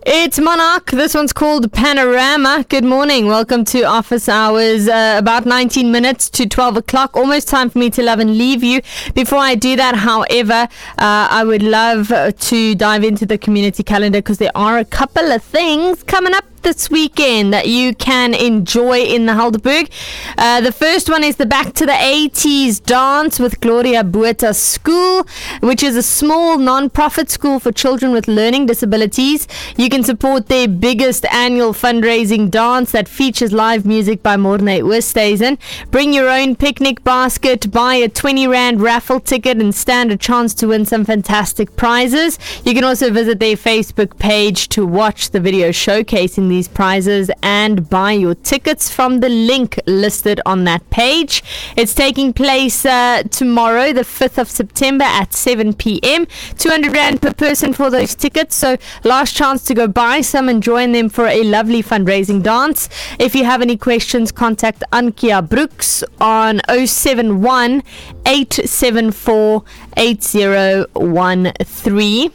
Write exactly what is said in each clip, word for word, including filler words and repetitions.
It's Monarch. This one's called Panorama. Good morning. Welcome to Office Hours. Uh, about nineteen minutes to twelve o'clock. Almost time for me to love and leave you. Before I do that, however, uh, I would love to dive into the community calendar because there are a couple of things coming up this weekend that you can enjoy in the Helderberg. Uh, the first one is the Back to the eighties dance with Gloria Bueta School, which is a small non-profit school for children with learning disabilities. You can support their biggest annual fundraising dance that features live music by Morne Oosthuizen. Bring your own picnic basket, buy a twenty rand raffle ticket and stand a chance to win some fantastic prizes. You can also visit their Facebook page to watch the video showcasing these prizes and buy your tickets from the link listed on that page. It's taking place uh, tomorrow, the fifth of September at seven p.m. two hundred rand per person for those tickets. So last chance to go buy some and join them for a lovely fundraising dance. If you have any questions, contact Ankia Brooks on oh seven one, eight seven four, eight zero one three.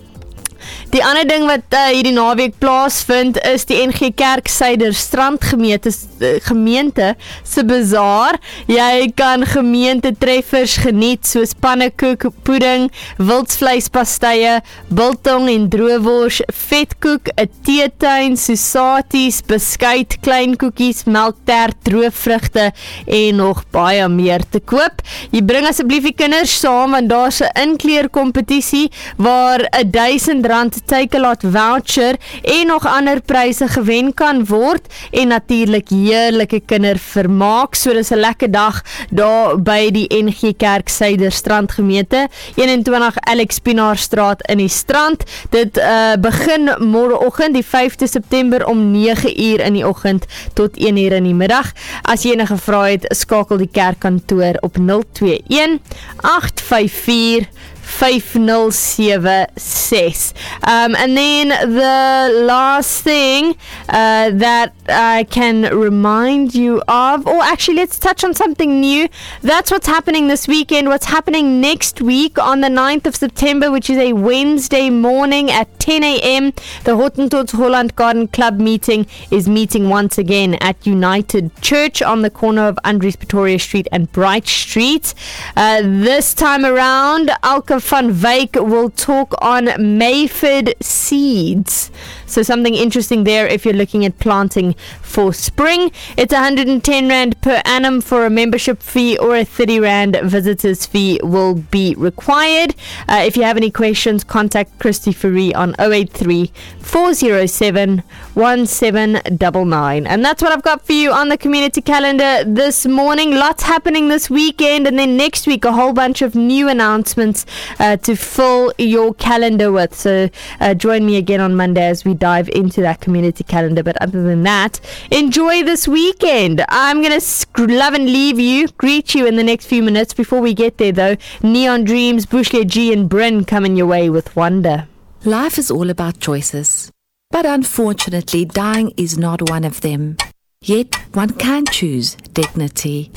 Die ander ding wat uh, hierdie naweek plaasvind is die N G Kerk Suiderstrand gemeente, uh, gemeente se bazaar. Jy kan gemeente treffers geniet soos pannekoek, pudding, wildsvleispastye, biltong en droewors, vetkoek, 'n teetuin, susaties, beskuit, kleinkoekies, melktert, droëvrugte en nog baie meer te koop. Jy bring asseblief die kinders saam want daar's 'n inkleer kompetisie waar duisend rand take-a-lot voucher en nog ander pryse gewen kan word en natuurlik heerlike kindervermaak. So dis 'n lekker dag daar by die N G Kerk Suiderstrand gemeente, eenentwintig Alex Pinaar straat in die strand. Dit uh, begin môreoggend die vyfde September om nege uur in die oggend tot een uur in die middag. As jy enige vrae het, skakel die kerkkantoor op nul twee een, agt vyf vier, vyf nul sewe ses. Um, and then the last thing uh, that I can remind you of, or actually let's touch on something new. That's what's happening this weekend. What's happening next week on the ninth of September, which is a Wednesday morning at ten a.m. The Hottentots Holland Garden Club meeting is meeting once again at United Church on the corner of Andries Pretoria Street and Bright Street. Uh, this time around, Alka van Wyk will talk on Mayford seeds. So something interesting there if you're looking at planting for spring. It's one hundred ten rand per annum for a membership fee, or a thirty rand visitors fee will be required. Uh, if you have any questions, contact Christy Fourie on oh eight three, four oh seven, one seven nine nine. And that's what I've got for you on the community calendar this morning. Lots happening this weekend, and then next week a whole bunch of new announcements uh, to fill your calendar with. So uh, join me again on Monday as we dive into that community calendar. But other than that, enjoy this weekend. I'm going to sc- love and leave you, greet you in the next few minutes. Before we get there though, Neon Dreams, Bushle G and Bryn coming your way with Wonder. Life is all about choices, but unfortunately dying is not one of them. Yet one can choose dignity.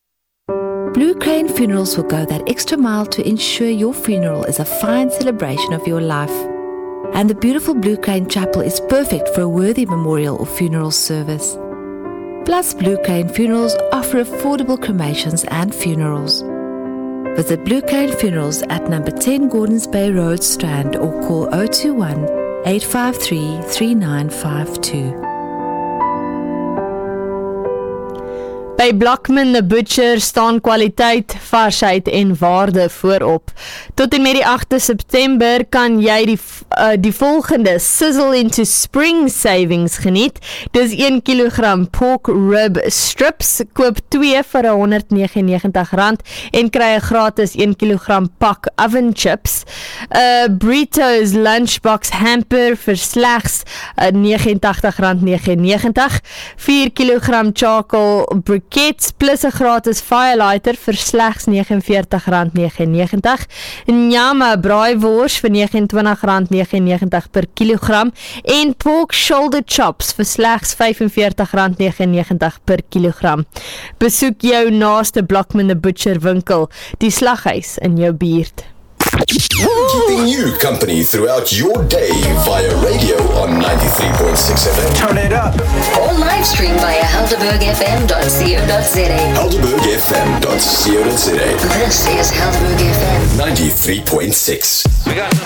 Blue Crane Funerals will go that extra mile to ensure your funeral is a fine celebration of your life. And the beautiful Blue Crane Chapel is perfect for a worthy memorial or funeral service. Plus, Blue Crane Funerals offer affordable cremations and funerals. Visit Blue Crane Funerals at number ten Gordons Bay Road, Strand, or call oh two one, eight five three, three nine five two. By Blockman the Butcher staan kwaliteit, varsheid en waarde voorop. Tot en met die agste September kan jy die, uh, die volgende Sizzle into Spring savings geniet. Dis een kilogram pork rib strips. Koop twee vir honderd negenennegentig rand en kry 'n gratis een kilogram pak oven chips. Uh, Brito's lunchbox hamper vir slegs uh, negenentachtig rand negenennegentig. vier kilogram charcoal briquettes plus 'n gratis firelighter vir slegs negenenveertig rand negenennegentig. Nyama braaivors vir negenentwintig rand negenennegentig per kilogram en pork shoulder chops vir slegs vyfenveertig rand negenennegentig per kilogram. Besoek jou naaste Blockman the Butcher winkel, die slaghuis in jou buurt. Keeping you company throughout your day via radio on ninety-three point six F M. Turn it up. Or live stream via helderberg f m dot co dot z a. helderberg f m dot co dot z a. This is Helderberg F M. ninety-three point six. We got